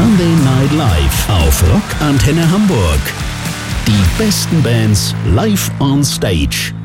Sunday Night Live auf Rock Antenne Hamburg. Die besten Bands live on stage.